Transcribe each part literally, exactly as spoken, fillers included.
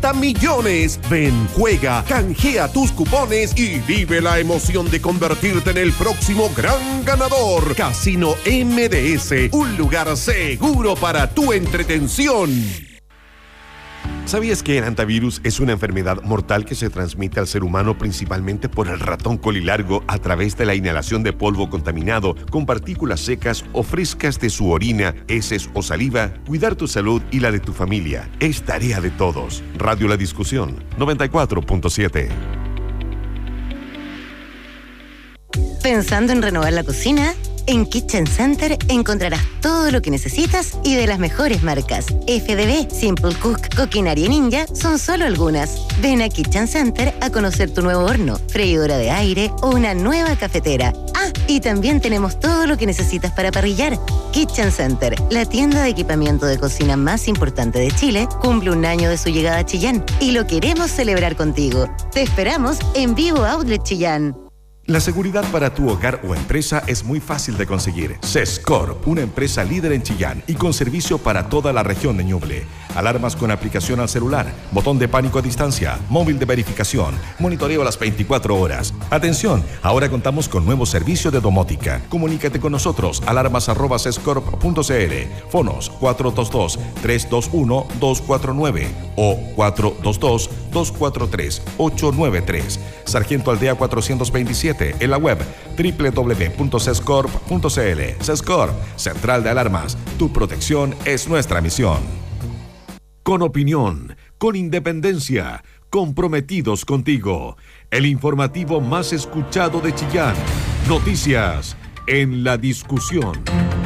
hasta millones. Ven, juega, canjea tus cupones y vive la emoción de convertirte en el próximo gran ganador. Casino M D S, un lugar seguro para tu entretención. ¿Sabías que el hantavirus es una enfermedad mortal que se transmite al ser humano principalmente por el ratón colilargo a través de la inhalación de polvo contaminado con partículas secas o frescas de su orina, heces o saliva? Cuidar tu salud y la de tu familia es tarea de todos. Radio La Discusión, noventa y cuatro punto siete. ¿Pensando en renovar la cocina? En Kitchen Center encontrarás todo lo que necesitas y de las mejores marcas. F D B, Simple Cook, Coquinaria Ninja son solo algunas. Ven a Kitchen Center a conocer tu nuevo horno, freidora de aire o una nueva cafetera. Ah, y también tenemos todo lo que necesitas para parrillar. Kitchen Center, la tienda de equipamiento de cocina más importante de Chile, cumple un año de su llegada a Chillán y lo queremos celebrar contigo. Te esperamos en Vivo Outlet Chillán. La seguridad para tu hogar o empresa es muy fácil de conseguir. Sescorp, una empresa líder en Chillán y con servicio para toda la región de Ñuble. Alarmas con aplicación al celular, botón de pánico a distancia, móvil de verificación, monitoreo a las veinticuatro horas. Atención, ahora contamos con nuevo servicio de domótica. Comunícate con nosotros, alarmas arroba sescorp punto cl, fonos cuatro dos dos, tres dos uno, dos cuatro nueve o cuatro dos dos, dos cuatro tres, ocho nueve tres. Sargento Aldea cuatrocientos veintisiete. En la web doble u doble u doble u punto sescorp punto cl. Sescorp, Central de Alarmas. Tu protección es nuestra misión. Con opinión, con independencia, comprometidos contigo. El informativo más escuchado de Chillán. Noticias en La Discusión.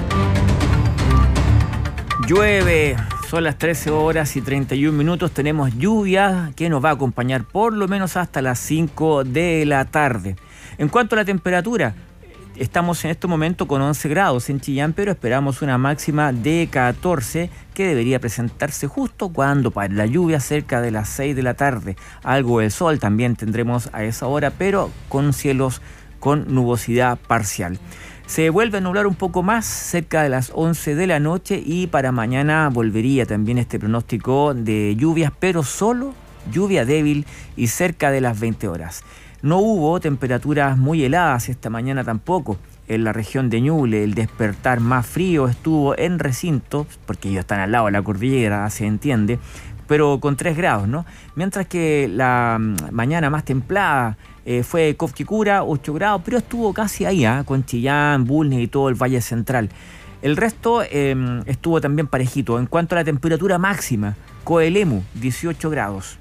Llueve, son las trece horas y treinta y un minutos, tenemos lluvia que nos va a acompañar por lo menos hasta las cinco de la tarde. En cuanto a la temperatura, estamos en este momento con once grados en Chillán, pero esperamos una máxima de catorce que debería presentarse justo cuando para la lluvia cerca de las seis de la tarde. Algo de sol también tendremos a esa hora, pero con cielos con nubosidad parcial. Se vuelve a nublar un poco más cerca de las once de la noche y para mañana volvería también este pronóstico de lluvias, pero solo lluvia débil y cerca de las veinte horas. No hubo temperaturas muy heladas esta mañana tampoco. En la región de Ñuble el despertar más frío estuvo en Recinto, porque ellos están al lado de la cordillera, se entiende, pero con tres grados, ¿no? Mientras que la mañana más templada eh, fue Cofquicura, ocho grados, pero estuvo casi ahí, ¿eh? Con Chillán, Bulnes y todo el Valle Central. El resto eh, estuvo también parejito. En cuanto a la temperatura máxima, Coelemu, dieciocho grados.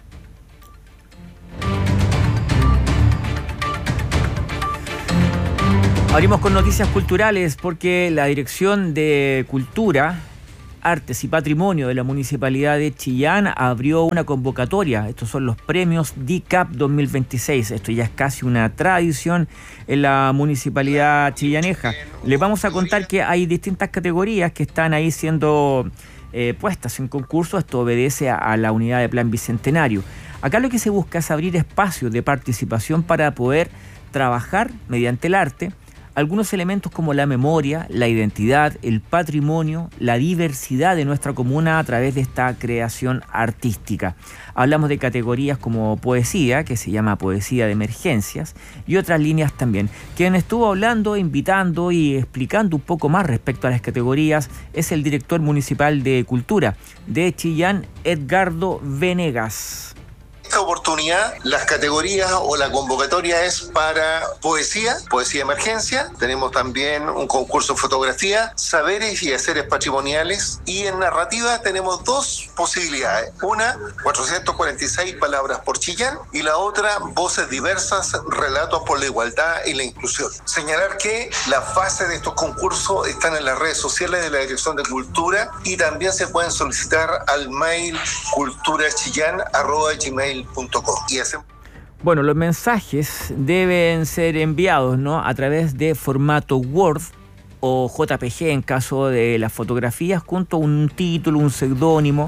Abrimos con noticias culturales porque la Dirección de Cultura, Artes y Patrimonio de la Municipalidad de Chillán abrió una convocatoria. Estos son los premios D I C A P dos mil veintiséis. Esto ya es casi una tradición en la municipalidad chillaneja. Les vamos a contar que hay distintas categorías que están ahí siendo eh, puestas en concurso. Esto obedece a, a la unidad de Plan Bicentenario. Acá lo que se busca es abrir espacios de participación para poder trabajar mediante el arte algunos elementos como la memoria, la identidad, el patrimonio, la diversidad de nuestra comuna a través de esta creación artística. Hablamos de categorías como poesía, que se llama poesía de emergencias, y otras líneas también. Quien estuvo hablando, invitando y explicando un poco más respecto a las categorías es el director municipal de Cultura de Chillán, Edgardo Venegas. Esta oportunidad, las categorías o la convocatoria es para poesía, poesía de emergencia. Tenemos también un concurso de fotografía, saberes y haceres patrimoniales. Y en narrativa tenemos dos posibilidades. Una, cuatrocientas cuarenta y seis palabras por Chillán, y la otra, voces diversas, relatos por la igualdad y la inclusión. Señalar que las bases de estos concursos están en las redes sociales de la Dirección de Cultura y también se pueden solicitar al mail culturachillán arroba gmail punto com. Y ese... Bueno, los mensajes deben ser enviados, ¿no?, a través de formato Word o J P G en caso de las fotografías, junto a un título, un seudónimo.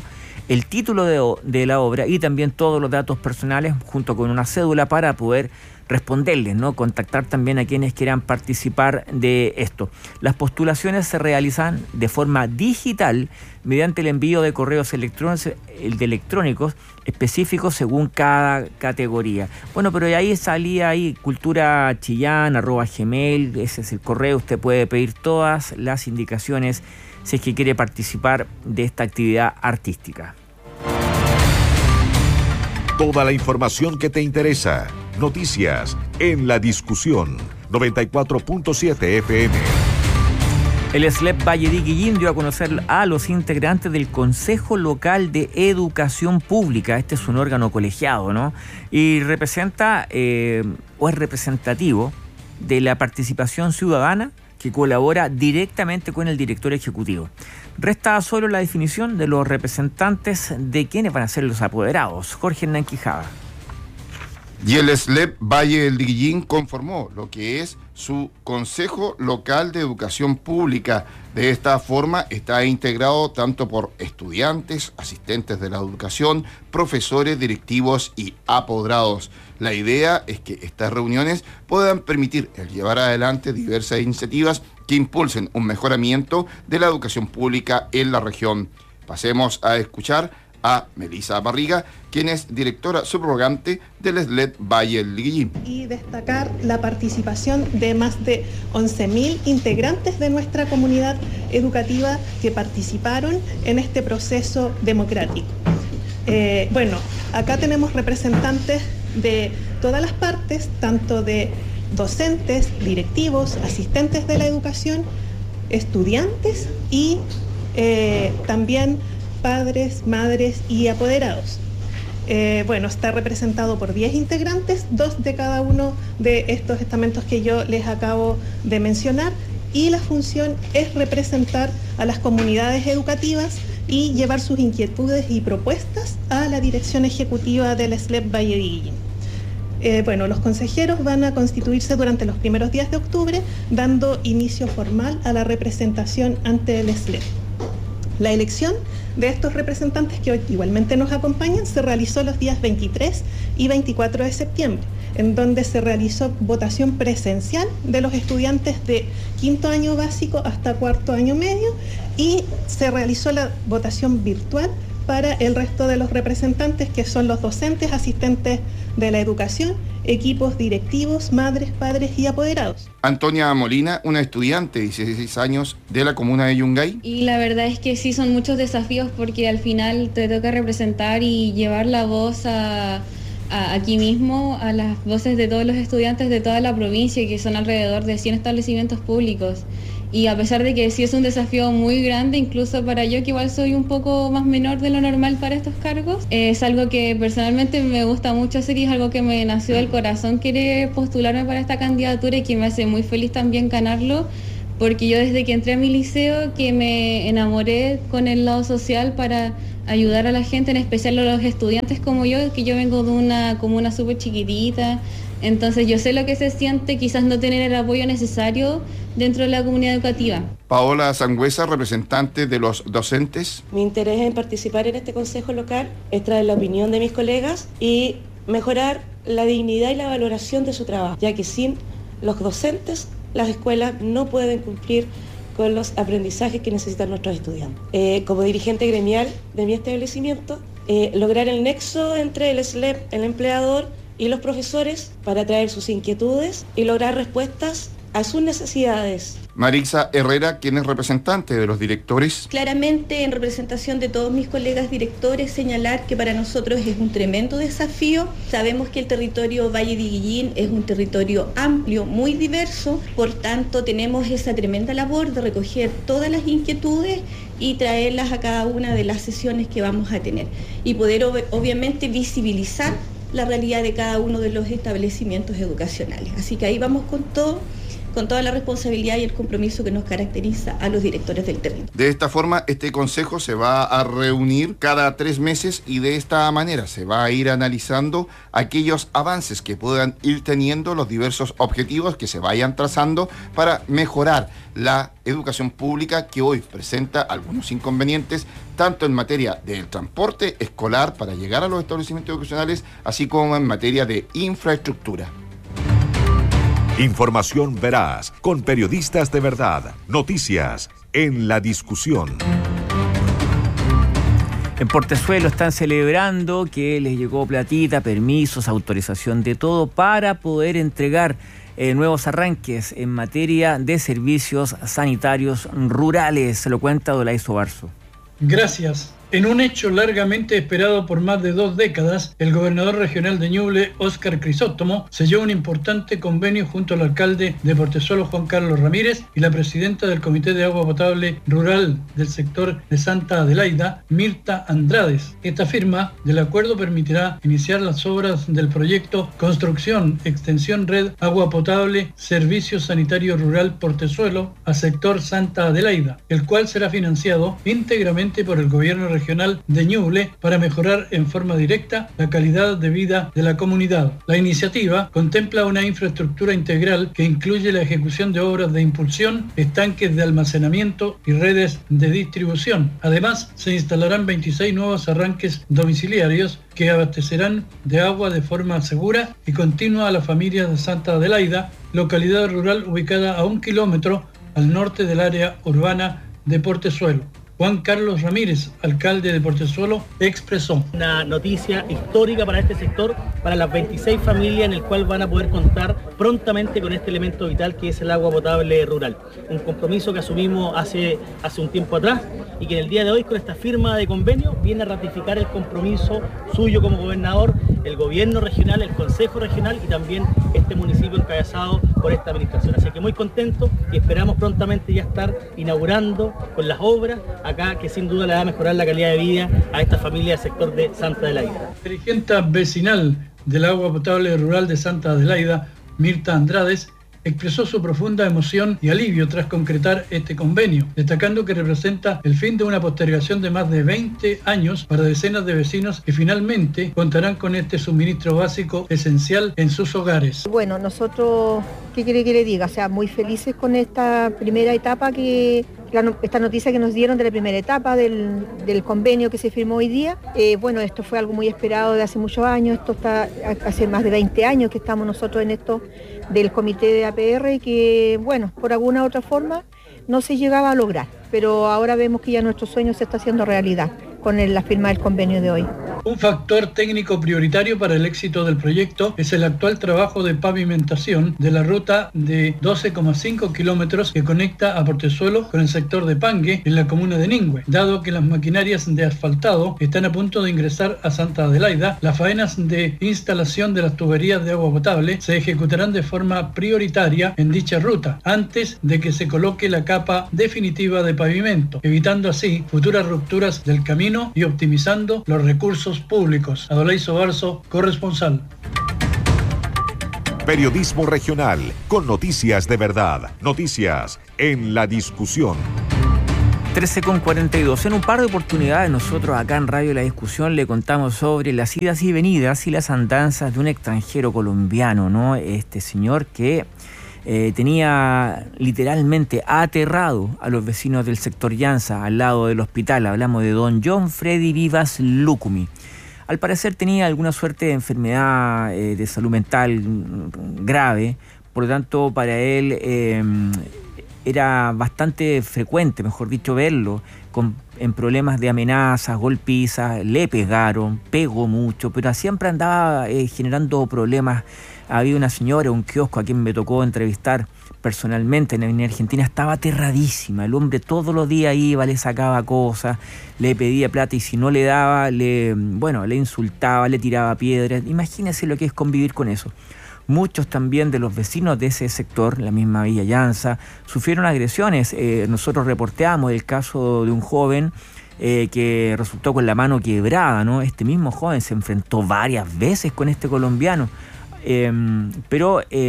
el título de, de la obra y también todos los datos personales junto con una cédula para poder responderles, ¿no? Contactar también a quienes quieran participar de esto. Las postulaciones se realizan de forma digital mediante el envío de correos electrónicos, de electrónicos específicos según cada categoría. Bueno, pero ahí salía ahí cultura chillán arroba gmail, ese es el correo, usted puede pedir todas las indicaciones si es que quiere participar de esta actividad artística. Toda la información que te interesa. Noticias en La Discusión. noventa y cuatro punto siete F M. El S L E P Valle de Guillín dio a conocer a los integrantes del Consejo Local de Educación Pública. Este es un órgano colegiado, ¿no? Y representa, eh, o es representativo de la participación ciudadana que colabora directamente con el director ejecutivo. Resta solo la definición de los representantes de quienes van a ser los apoderados. Jorge Hernán Quijada. Y el S L E P Valle del Guillín conformó lo que es su Consejo Local de Educación Pública. De esta forma está integrado tanto por estudiantes, asistentes de la educación, profesores, directivos y apoderados. La idea es que estas reuniones puedan permitir el llevar adelante diversas iniciativas que impulsen un mejoramiento de la educación pública en la región. Pasemos a escuchar a Melissa Barriga, quien es directora subrogante del S L E P Valle del Guillín. Y destacar la participación de más de once mil integrantes de nuestra comunidad educativa que participaron en este proceso democrático. Eh, bueno, acá tenemos representantes de todas las partes, tanto de docentes, directivos, asistentes de la educación, estudiantes y eh, también padres, madres y apoderados. Eh, bueno, está representado por diez integrantes, dos de cada uno de estos estamentos que yo les acabo de mencionar, y la función es representar a las comunidades educativas y llevar sus inquietudes y propuestas a la dirección ejecutiva del S L E P Valle de Guillín. Eh, bueno, los consejeros van a constituirse durante los primeros días de octubre, dando inicio formal a la representación ante el S L E P. La elección de estos representantes que hoy igualmente nos acompañan se realizó los días veintitrés y veinticuatro de septiembre, en donde se realizó votación presencial de los estudiantes de quinto año básico hasta cuarto año medio y se realizó la votación virtual para el resto de los representantes, que son los docentes, asistentes de la educación, equipos directivos, madres, padres y apoderados. Antonia Molina, una estudiante de dieciséis años de la comuna de Yungay. Y la verdad es que sí son muchos desafíos porque al final te toca representar y llevar la voz a, a aquí mismo a las voces de todos los estudiantes de toda la provincia, que son alrededor de cien establecimientos públicos. Y a pesar de que sí es un desafío muy grande, incluso para yo que igual soy un poco más menor de lo normal para estos cargos, eh, es algo que personalmente me gusta mucho hacer y es algo que me nació del corazón querer postularme para esta candidatura y que me hace muy feliz también ganarlo, porque yo desde que entré a mi liceo que me enamoré con el lado social para ayudar a la gente, en especial a los estudiantes como yo, que yo vengo de una comuna súper chiquitita. Entonces yo sé lo que se siente quizás no tener el apoyo necesario dentro de la comunidad educativa. Paola Sangüesa, representante de los docentes. Mi interés en participar en este consejo local es traer la opinión de mis colegas y mejorar la dignidad y la valoración de su trabajo, ya que sin los docentes las escuelas no pueden cumplir con los aprendizajes que necesitan nuestros estudiantes. Eh, como dirigente gremial de mi establecimiento, eh, lograr el nexo entre el S L E P, el empleador y los profesores para traer sus inquietudes y lograr respuestas a sus necesidades. Marisa Herrera, quien es representante de los directores. Claramente, en representación de todos mis colegas directores, señalar que para nosotros es un tremendo desafío. Sabemos que el territorio Valle de Guillín es un territorio amplio, muy diverso, por tanto tenemos esa tremenda labor de recoger todas las inquietudes y traerlas a cada una de las sesiones que vamos a tener y poder ob- obviamente visibilizar la realidad de cada uno de los establecimientos educacionales. Así que ahí vamos con todo con toda la responsabilidad y el compromiso que nos caracteriza a los directores del territorio. De esta forma, este consejo se va a reunir cada tres meses y de esta manera se va a ir analizando aquellos avances que puedan ir teniendo, los diversos objetivos que se vayan trazando para mejorar la educación pública, que hoy presenta algunos inconvenientes, tanto en materia del transporte escolar para llegar a los establecimientos educacionales, así como en materia de infraestructura. Información veraz, con periodistas de verdad. Noticias en la discusión. En Portezuelo están celebrando que les llegó platita, permisos, autorización de todo para poder entregar eh, nuevos arranques en materia de servicios sanitarios rurales. Se lo cuenta Dolaiso Barzo. Gracias. En un hecho largamente esperado por más de dos décadas, el gobernador regional de Ñuble, Óscar Crisóstomo, selló un importante convenio junto al alcalde de Portezuelo, Juan Carlos Ramírez, y la presidenta del Comité de Agua Potable Rural del sector de Santa Adelaida, Mirta Andrades. Esta firma del acuerdo permitirá iniciar las obras del proyecto Construcción, Extensión Red Agua Potable, Servicio Sanitario Rural Portezuelo a sector Santa Adelaida, el cual será financiado íntegramente por el gobierno regional regional de Ñuble para mejorar en forma directa la calidad de vida de la comunidad. La iniciativa contempla una infraestructura integral que incluye la ejecución de obras de impulsión, estanques de almacenamiento y redes de distribución. Además, se instalarán veintiséis nuevos arranques domiciliarios que abastecerán de agua de forma segura y continua a las familias de Santa Adelaida, localidad rural ubicada a un kilómetro al norte del área urbana de Portezuelo. Juan Carlos Ramírez, alcalde de Portezuelo, expresó: una noticia histórica para este sector, para las veintiséis familias en el cual van a poder contar prontamente con este elemento vital que es el agua potable rural. Un compromiso que asumimos hace, hace un tiempo atrás y que en el día de hoy, con esta firma de convenio, viene a ratificar el compromiso suyo como gobernador, el gobierno regional, el consejo regional y también este municipio encabezado por esta administración. Así que muy contento y esperamos prontamente ya estar inaugurando con las obras acá, que sin duda le va a mejorar la calidad de vida a esta familia del sector de Santa Adelaida. Dirigente vecinal del agua potable rural de Santa Adelaida, Mirta Andrades, expresó su profunda emoción y alivio tras concretar este convenio, destacando que representa el fin de una postergación de más de veinte años para decenas de vecinos que finalmente contarán con este suministro básico esencial en sus hogares. Bueno, nosotros, ¿qué quiere que le diga? O sea, muy felices con esta primera etapa, que la, esta noticia que nos dieron de la primera etapa del, del convenio que se firmó hoy día. Eh, bueno, esto fue algo muy esperado de hace muchos años, esto está hace más de veinte años que estamos nosotros en esto del comité de A P R y que, bueno, por alguna u otra forma no se llegaba a lograr, pero ahora vemos que ya nuestro sueño se está haciendo realidad con la firma del convenio de hoy. Un factor técnico prioritario para el éxito del proyecto es el actual trabajo de pavimentación de la ruta de doce coma cinco kilómetros que conecta a Portezuelo con el sector de Pangue en la comuna de Ningüe. Dado que las maquinarias de asfaltado están a punto de ingresar a Santa Adelaida, las faenas de instalación de las tuberías de agua potable se ejecutarán de forma prioritaria en dicha ruta, antes de que se coloque la capa definitiva de pavimento, evitando así futuras rupturas del camino y optimizando los recursos públicos. Adolaiso Barzo, corresponsal. Periodismo regional, con noticias de verdad. Noticias en la discusión. trece con cuarenta y dos. En un par de oportunidades nosotros acá en Radio La Discusión le contamos sobre las idas y venidas y las andanzas de un extranjero colombiano, ¿no? Este señor que Eh, tenía literalmente aterrado a los vecinos del sector Llanza, al lado del hospital. Hablamos de don John Freddy Vivas Lucumi. Al parecer tenía alguna suerte de enfermedad eh, de salud mental grave, por lo tanto para él eh, era bastante frecuente, mejor dicho, verlo con, en problemas de amenazas, golpizas, le pegaron, pegó mucho, pero siempre andaba eh, generando problemas. Había una señora, un kiosco a quien me tocó entrevistar personalmente en la Avenida Argentina, estaba aterradísima. El hombre todos los días iba, le sacaba cosas, le pedía plata y si no le daba, le, bueno, le insultaba, le tiraba piedras. Imagínense lo que es convivir con eso. Muchos también de los vecinos de ese sector, la misma Villa Llanza, sufrieron agresiones. Eh, nosotros reporteamos el caso de un joven eh, que resultó con la mano quebrada, ¿no? Este mismo joven se enfrentó varias veces con este colombiano. Eh, pero eh,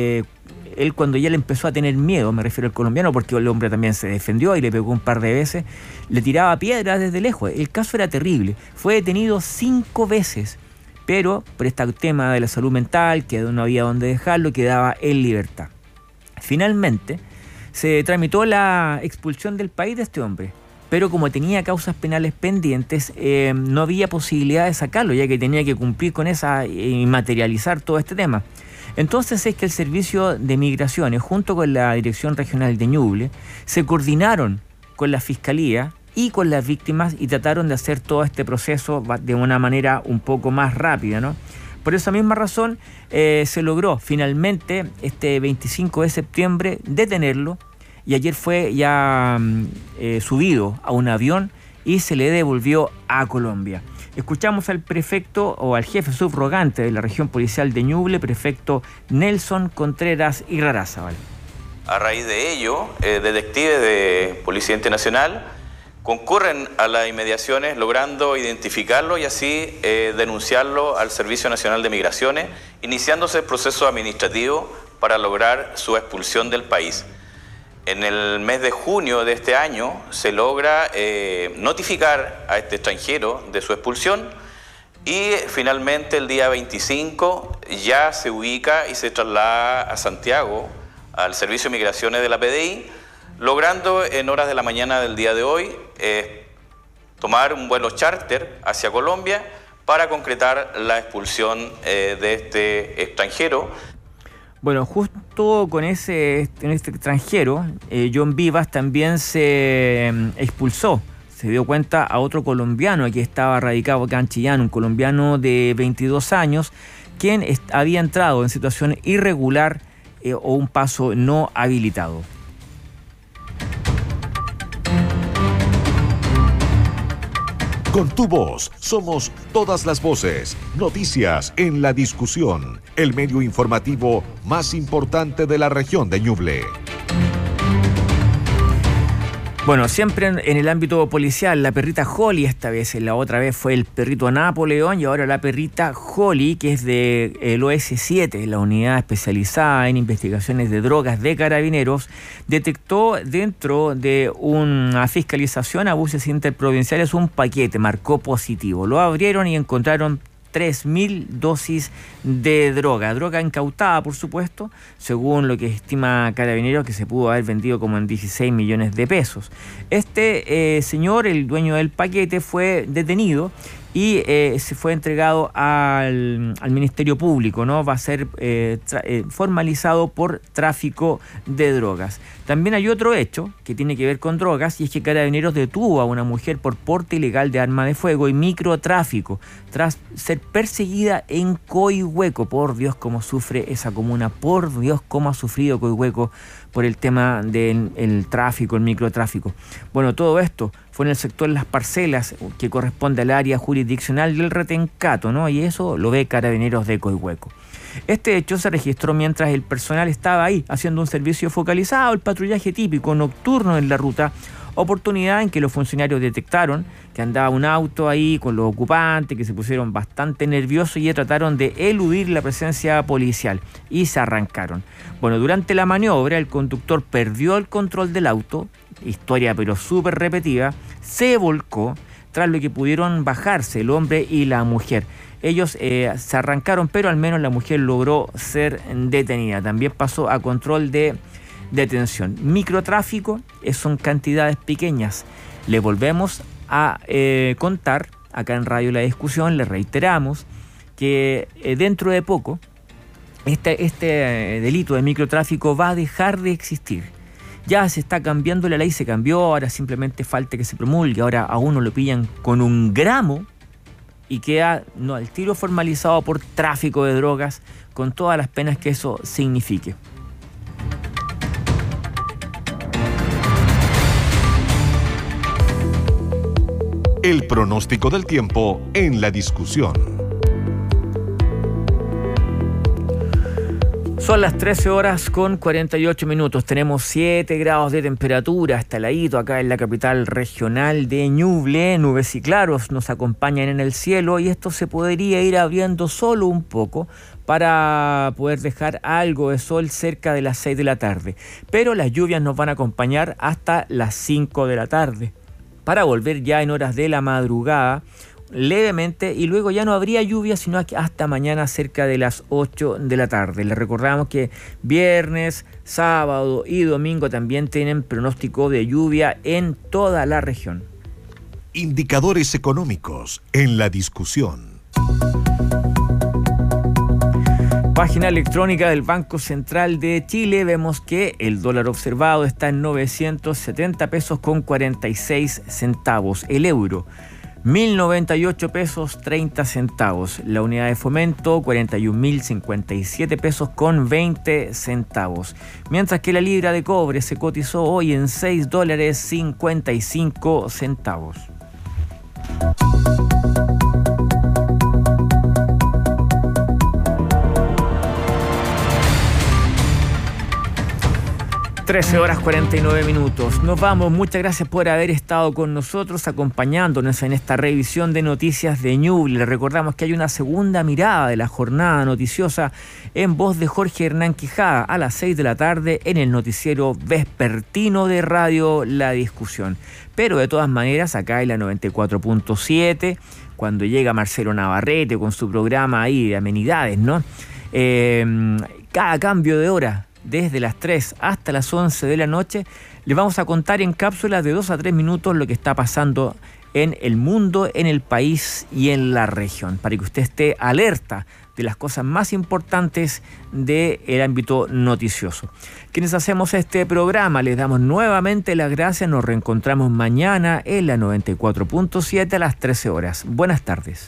él cuando ya le empezó a tener miedo, me refiero al colombiano, porque el hombre también se defendió y le pegó un par de veces, le tiraba piedras desde lejos. El caso era terrible. Fue detenido cinco veces, pero por este tema de la salud mental, que no había dónde dejarlo, quedaba en libertad. Finalmente, se tramitó la expulsión del país de este hombre, pero como tenía causas penales pendientes, eh, no había posibilidad de sacarlo, ya que tenía que cumplir con esa y materializar todo este tema. Entonces es que el Servicio de Migraciones, junto con la Dirección Regional de Ñuble, se coordinaron con la Fiscalía y con las víctimas y trataron de hacer todo este proceso de una manera un poco más rápida, ¿no? Por esa misma razón eh, se logró finalmente este veinticinco de septiembre detenerlo, y ayer fue ya eh, subido a un avión y se le devolvió a Colombia. Escuchamos al prefecto o al jefe subrogante de la región policial de Ñuble, prefecto Nelson Contreras Irrarazábal. A raíz de ello, eh, detectives de Policía Internacional concurren a las inmediaciones logrando identificarlo y así eh, denunciarlo al Servicio Nacional de Migraciones, iniciándose el proceso administrativo para lograr su expulsión del país. En el mes de junio de este año se logra eh, notificar a este extranjero de su expulsión y finalmente el día veinticinco ya se ubica y se traslada a Santiago, al Servicio de Migraciones de la P D I, logrando en horas de la mañana del día de hoy eh, tomar un vuelo charter hacia Colombia para concretar la expulsión eh, de este extranjero. Bueno, justo con ese en este extranjero, eh, John Vivas también se eh, expulsó. Se dio cuenta a otro colombiano que estaba radicado acá en Chillán, un colombiano de veintidós años, quien había entrado en situación irregular eh, o un paso no habilitado. Con tu voz somos todas las voces. Noticias en la discusión. El medio informativo más importante de la región de Ñuble. Bueno, siempre en, en el ámbito policial, la perrita Holly esta vez, la otra vez fue el perrito Napoleón y ahora la perrita Holly, que es de el O S siete, la unidad especializada en investigaciones de drogas de Carabineros, detectó dentro de una fiscalización a buses interprovinciales un paquete, marcó positivo. Lo abrieron y encontraron tres mil dosis de droga, droga incautada, por supuesto, según lo que estima Carabineros, que se pudo haber vendido como en dieciséis millones de pesos. Este eh, señor, el dueño del paquete, fue detenido y eh, se fue entregado al, al Ministerio Público, ¿no? Va a ser eh, tra- eh, formalizado por tráfico de drogas. También hay otro hecho que tiene que ver con drogas, y es que Carabineros detuvo a una mujer por porte ilegal de arma de fuego y microtráfico tras ser perseguida en Coihueco. Por Dios, cómo sufre esa comuna, por Dios, cómo ha sufrido Coihueco por el tema del el tráfico, el microtráfico. Bueno, todo esto fue en el sector Las Parcelas, que corresponde al área jurisdiccional del Retencato, ¿no? Y eso lo ve Carabineros de Coihueco. Este hecho se registró mientras el personal estaba ahí haciendo un servicio focalizado, el patrullaje típico nocturno en la ruta, oportunidad en que los funcionarios detectaron que andaba un auto ahí con los ocupantes, que se pusieron bastante nerviosos y trataron de eludir la presencia policial y se arrancaron. Bueno, durante la maniobra el conductor perdió el control del auto, historia pero súper repetida, se volcó, tras lo que pudieron bajarse el hombre y la mujer. Ellos eh, se arrancaron, pero al menos la mujer logró ser detenida. También pasó a control de detención. Microtráfico son cantidades pequeñas. Le volvemos a eh, contar, acá en Radio La Discusión, le reiteramos que eh, dentro de poco este, este eh, delito de microtráfico va a dejar de existir. Ya se está cambiando la ley, se cambió, ahora simplemente falta que se promulgue. Ahora a uno lo pillan con un gramo y queda no, al tiro formalizado por tráfico de drogas, con todas las penas que eso signifique. El pronóstico del tiempo en la discusión. Son las trece horas con cuarenta y ocho minutos. Tenemos siete grados de temperatura hasta el hito acá en la capital regional de Ñuble. Nubes y claros nos acompañan en el cielo y esto se podría ir abriendo solo un poco para poder dejar algo de sol cerca de las seis de la tarde. Pero las lluvias nos van a acompañar hasta las cinco de la tarde para volver ya en horas de la madrugada levemente, y luego ya no habría lluvia sino hasta mañana cerca de las ocho de la tarde. Les recordamos que viernes, sábado y domingo también tienen pronóstico de lluvia en toda la región. Indicadores económicos en la discusión. Página electrónica del Banco Central de Chile, vemos que el dólar observado está en novecientos setenta pesos con cuarenta y seis centavos. El euro, mil noventa y ocho pesos treinta centavos. La unidad de fomento, cuarenta y un mil cincuenta y siete pesos con veinte centavos. Mientras que la libra de cobre se cotizó hoy en seis dólares cincuenta y cinco centavos. trece horas cuarenta y nueve minutos. Nos vamos. Muchas gracias por haber estado con nosotros, acompañándonos en esta revisión de noticias de Ñuble. Les recordamos que hay una segunda mirada de la jornada noticiosa en voz de Jorge Hernán Quijada a las seis de la tarde en el noticiero vespertino de Radio La Discusión. Pero de todas maneras, acá en la noventa y cuatro punto siete, cuando llega Marcelo Navarrete con su programa ahí de amenidades, ¿no? Eh, cada cambio de hora, desde las tres hasta las once de la noche, les vamos a contar en cápsulas de dos a tres minutos lo que está pasando en el mundo, en el país y en la región, para que usted esté alerta de las cosas más importantes del ámbito noticioso. Quienes hacemos este programa, les damos nuevamente las gracias. Nos reencontramos mañana en la noventa y cuatro punto siete a las trece horas. Buenas tardes.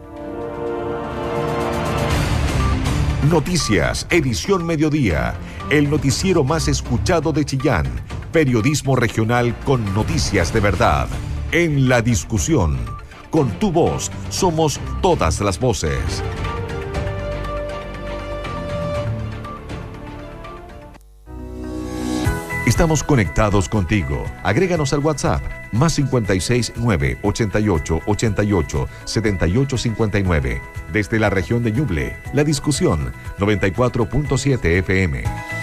Noticias, edición mediodía. El noticiero más escuchado de Chillán. Periodismo regional con noticias de verdad. En la discusión. Con tu voz, somos todas las voces. Estamos conectados contigo. Agréganos al WhatsApp. Más cincuenta y seis, nueve, ochenta y ocho, ochenta y ocho, setenta y ocho cincuenta y nueve. Desde la región de Ñuble, La Discusión, noventa y cuatro punto siete F M.